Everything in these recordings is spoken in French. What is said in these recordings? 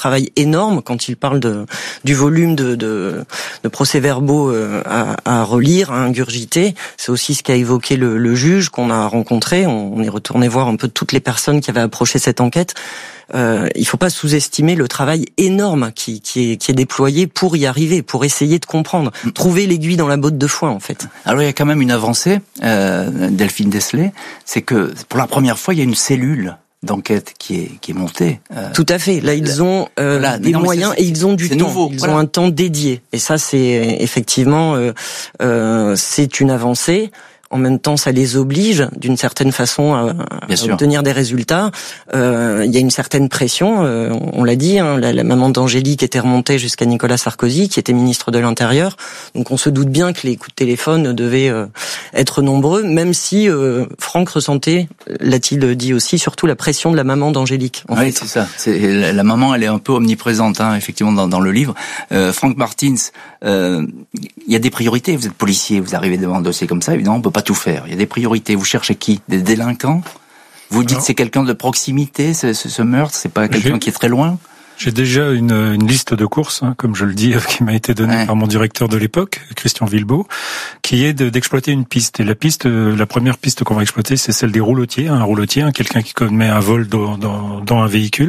travail énorme quand il parle du volume de procès-verbaux à relire, à ingurgiter. C'est aussi ce qu'a évoqué le juge qu'on a rencontré. On est retourné voir un peu toutes les personnes qui avaient approché cette enquête. Il faut pas sous-estimer le travail énorme qui est déployé pour y arriver, pour essayer de comprendre, trouver l'aiguille dans la botte de foin en fait. Alors il y a quand même une avancée, Delphine Deslay, c'est que pour la première fois il y a une cellule d'enquête qui est montée. Tout à fait. Là ils ont des moyens et ils ont du temps. Nouveau, ils ont un temps dédié. Et ça c'est effectivement c'est une avancée. En même temps, ça les oblige, d'une certaine façon, à obtenir des résultats. Il y a une certaine pression. On l'a dit, hein, la maman d'Angélique était remontée jusqu'à Nicolas Sarkozy, qui était ministre de l'Intérieur. Donc, on se doute bien que les coups de téléphone devaient être nombreux, même si Franck ressentait, l'a-t-il dit aussi, surtout la pression de la maman d'Angélique. Oui, c'est ça. La maman, elle est un peu omniprésente, hein, effectivement, dans le livre. Franck Martins, il y a des priorités. Vous êtes policier, vous arrivez devant un dossier comme ça, évidemment, on peut pas tout faire. Il y a des priorités. Vous cherchez qui? Des délinquants? Vous dites c'est quelqu'un de proximité, ce meurtre? C'est pas quelqu'un qui est très loin? J'ai déjà une liste de courses, hein, comme je le dis, qui m'a été donnée par mon directeur de l'époque, Christian Villebeau, qui est d'exploiter une piste. Et la première piste qu'on va exploiter, c'est celle des roulotiers. Un roulotier, quelqu'un qui commet un vol dans un véhicule,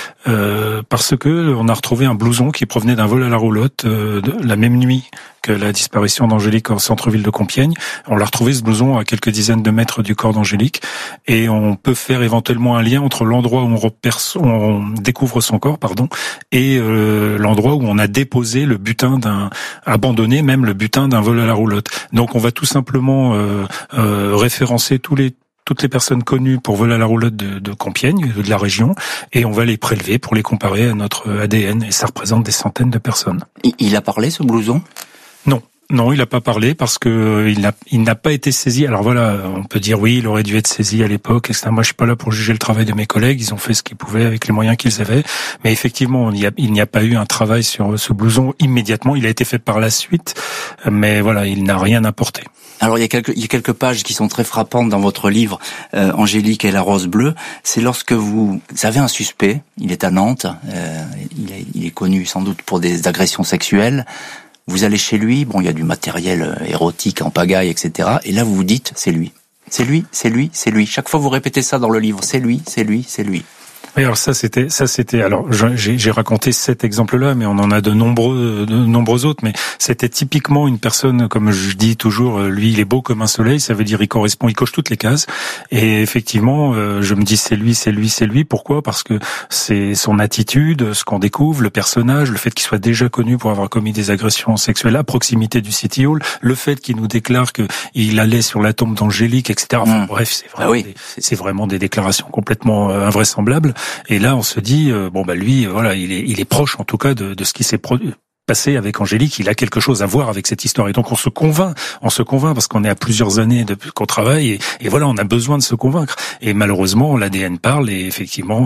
parce que on a retrouvé un blouson qui provenait d'un vol à la roulotte la même nuit que la disparition d'Angélique en centre-ville de Compiègne. On l'a retrouvé, ce blouson, à quelques dizaines de mètres du corps d'Angélique, et on peut faire éventuellement un lien entre l'endroit où on découvre son corps, et l'endroit où on a déposé le butin abandonné même le butin d'un vol à la roulotte. Donc on va tout simplement référencer toutes les personnes connues pour vol à la roulotte de Compiègne, de la région, et on va les prélever pour les comparer à notre ADN, et ça représente des centaines de personnes. Il a parlé, ce blouson? Non, il n'a pas parlé parce que il n'a pas été saisi. Alors voilà, on peut dire oui, il aurait dû être saisi à l'époque, etc. Moi, je suis pas là pour juger le travail de mes collègues. Ils ont fait ce qu'ils pouvaient avec les moyens qu'ils avaient. Mais effectivement, il n'y a pas eu un travail sur ce blouson immédiatement. Il a été fait par la suite, mais voilà, il n'a rien apporté. Alors il y a quelques pages qui sont très frappantes dans votre livre, Angélique et la rose bleue. C'est lorsque vous avez un suspect. Il est à Nantes. Il est connu sans doute pour des agressions sexuelles. Vous allez chez lui, il y a du matériel érotique en pagaille, etc. Et là, vous vous dites, c'est lui. C'est lui, c'est lui, c'est lui. Chaque fois, vous répétez ça dans le livre. C'est lui, c'est lui, c'est lui. Oui, alors ça c'était. Alors j'ai raconté cet exemple-là, mais on en a de nombreux autres. Mais c'était typiquement une personne, comme je dis toujours, lui il est beau comme un soleil. Ça veut dire il coche toutes les cases. Et effectivement, je me dis c'est lui, c'est lui, c'est lui. Pourquoi? Parce que c'est son attitude, ce qu'on découvre, le personnage, le fait qu'il soit déjà connu pour avoir commis des agressions sexuelles à proximité du City Hall, le fait qu'il nous déclare que il allait sur la tombe d'Angélique, etc. Enfin, bref, c'est vraiment des déclarations complètement invraisemblables. Et là, on se dit, lui, voilà, il est proche en tout cas de ce qui s'est passé avec Angélique. Il a quelque chose à voir avec cette histoire. Et donc on se convainc parce qu'on est à plusieurs années depuis qu'on travaille. Et voilà, on a besoin de se convaincre. Et malheureusement, l'ADN parle. Et effectivement,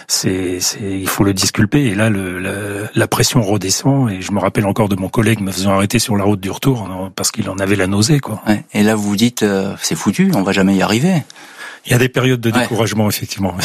il faut le disculper. Et là, la pression redescend. Et je me rappelle encore de mon collègue me faisant arrêter sur la route du retour parce qu'il en avait la nausée, quoi. Ouais. Et là, vous vous dites, c'est foutu, on va jamais y arriver. Il y a des périodes de découragement, effectivement.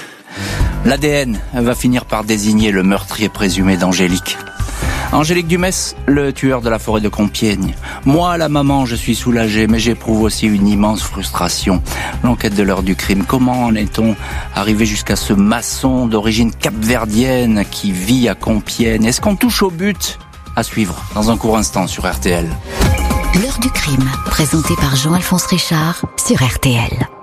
L'ADN va finir par désigner le meurtrier présumé d'Angélique. Angélique Dumès, le tueur de la forêt de Compiègne. Moi, la maman, je suis soulagée, mais j'éprouve aussi une immense frustration. L'enquête de l'heure du crime. Comment en est-on arrivé jusqu'à ce maçon d'origine capverdienne qui vit à Compiègne? Est-ce qu'on touche au but? À suivre dans un court instant sur RTL. L'heure du crime, présenté par Jean-Alphonse Richard sur RTL.